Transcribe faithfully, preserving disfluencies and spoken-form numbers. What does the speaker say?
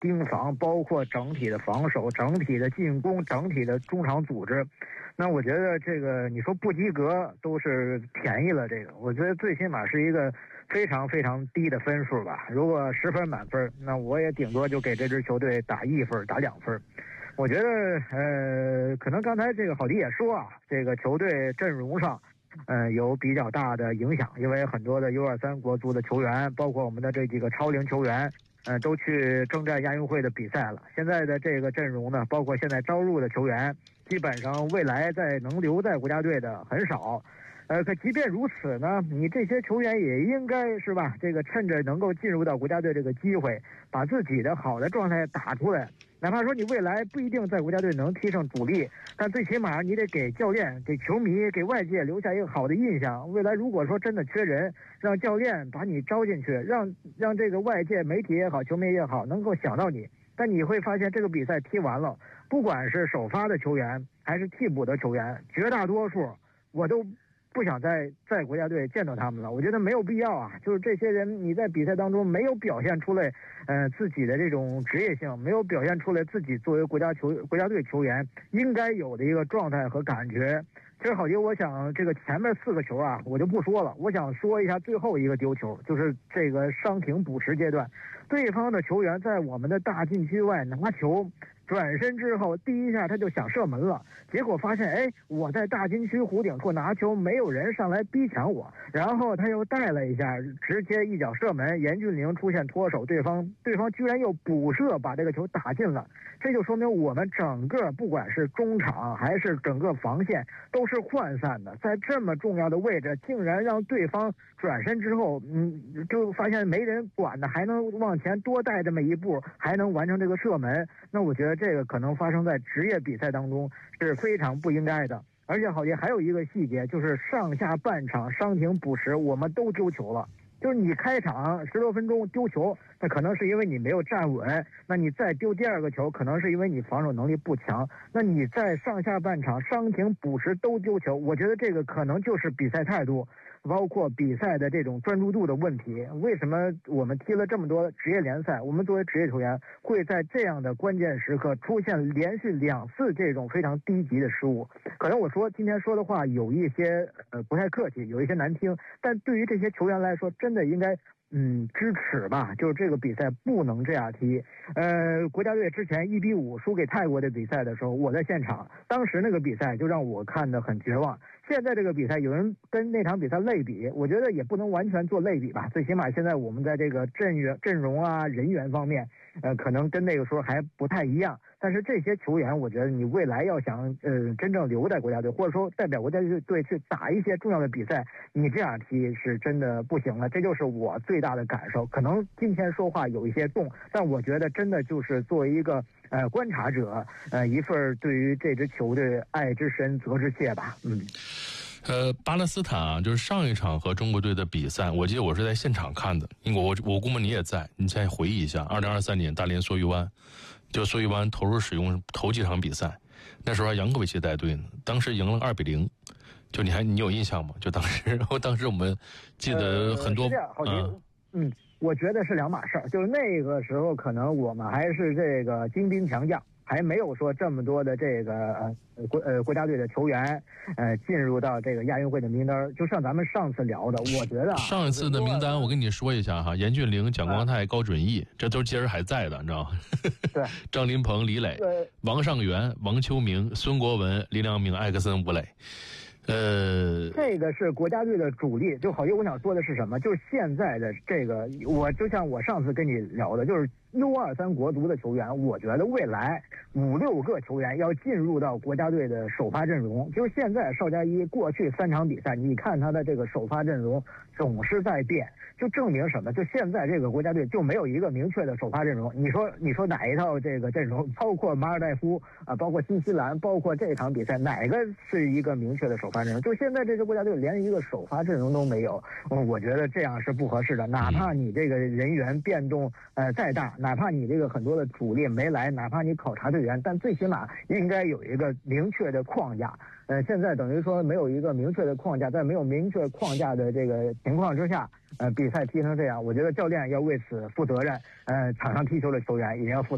盯防，包括整体的防守、整体的进攻、整体的中场组织。那我觉得这个你说不及格都是便宜了，这个我觉得最起码是一个非常非常低的分数吧。如果十分满分，那我也顶多就给这支球队打一分、打两分。我觉得呃，可能刚才这个郝迪也说啊，这个球队阵容上呃有比较大的影响，因为很多的 U 二三 国足的球员，包括我们的这几个超龄球员，呃，都去征战亚运会的比赛了。现在的这个阵容呢，包括现在招入的球员，基本上未来在能留在国家队的很少。呃，可即便如此呢，你这些球员也应该是吧，这个趁着能够进入到国家队这个机会，把自己的好的状态打出来。哪怕说你未来不一定在国家队能踢上主力，但最起码你得给教练、给球迷、给外界留下一个好的印象。未来如果说真的缺人，让教练把你招进去，让让这个外界媒体也好、球迷也好能够想到你。但你会发现这个比赛踢完了，不管是首发的球员还是替补的球员，绝大多数我都不想再在国家队见到他们了。我觉得没有必要啊，就是这些人你在比赛当中没有表现出来呃自己的这种职业性，没有表现出来自己作为国家球国家队球员应该有的一个状态和感觉。其实郝杰，我想这个前面四个球啊我就不说了，我想说一下最后一个丢球，就是这个伤停补时阶段，对方的球员在我们的大禁区外拿球，转身之后第一下他就想射门了，结果发现哎，我在大禁区弧顶处拿球，没有人上来逼抢我，然后他又带了一下，直接一脚射门，严俊凌出现脱手，对方对方居然又补射把这个球打进了。这就说明我们整个不管是中场还是整个防线都是涣散的，在这么重要的位置竟然让对方转身之后嗯，就发现没人管的，还能往前多带这么一步，还能完成这个射门。那我觉得这个可能发生在职业比赛当中是非常不应该的。而且郝杰还有一个细节，就是上下半场伤停补时我们都丢球了，就是你开场十多分钟丢球，那可能是因为你没有站稳，那你再丢第二个球可能是因为你防守能力不强，那你在上下半场伤停补时都丢球，我觉得这个可能就是比赛态度包括比赛的这种专注度的问题。为什么我们踢了这么多职业联赛，我们作为职业球员会在这样的关键时刻出现连续两次这种非常低级的失误？可能我说今天说的话有一些呃不太客气，有一些难听，但对于这些球员来说真的应该嗯支持吧，就是这个比赛不能这样踢。呃，国家队之前一比五输给泰国的比赛的时候，我在现场，当时那个比赛就让我看得很绝望。现在这个比赛有人跟那场比赛类比，我觉得也不能完全做类比吧，最起码现在我们在这个阵员阵容啊人员方面呃，可能跟那个时候还不太一样，但是这些球员我觉得你未来要想呃真正留在国家队，或者说代表国家队去打一些重要的比赛，你这样踢是真的不行了。这就是我最大的感受。可能今天说话有一些重，但我觉得真的就是作为一个呃观察者，呃一份对于这支球队爱之深责之切吧。嗯。 呃，巴勒斯坦啊，就是上一场和中国队的比赛，我记得我是在现场看的，因为我我估摸你也在，你现在回忆一下，二零二三年大连梭鱼湾，就梭鱼湾投入使用头几场比赛，那时候还杨科维奇带队呢，当时赢了二比零，就你还你有印象吗？就当时，然后当时我们记得很多， 呃、嗯嗯，我觉得是两码事儿，就是那个时候可能我们还是这个精兵强将。还没有说这么多的这个呃国呃国家队的球员呃进入到这个亚运会的名单，就像咱们上次聊的，我觉得、啊、 上一次的名单我跟你说一下哈，严俊凌、蒋光太、高准翼，这都今儿还在的，你知道吗？ 对， 张琳芃、李磊、王上元、王秋明、孙国文、林良铭、艾克森、吴磊。呃， 这个是国家队的主力。就郝杰，我想说的是什么？就是现在的这个，我就像我上次跟你聊的，就是 U 二三 国足的球员，我觉得未来五六个球员要进入到国家队的首发阵容。就是现在邵佳一过去三场比赛，你看他的这个首发阵容总是在变，就证明什么？就现在这个国家队就没有一个明确的首发阵容。你说你说哪一套这个阵容，包括马尔代夫啊，包括新西兰，包括这场比赛，哪个是一个明确的首发阵容？就现在这支国家队连一个首发阵容都没有，嗯，我觉得这样是不合适的。哪怕你这个人员变动呃再大，哪怕你这个很多的主力没来，哪怕你考察队员，但最起码应该有一个明确的框架。呃，现在等于说没有一个明确的框架，在没有明确框架的这个情况之下，呃，比赛踢成这样，我觉得教练要为此负责任，呃，场上踢球的球员也要负责。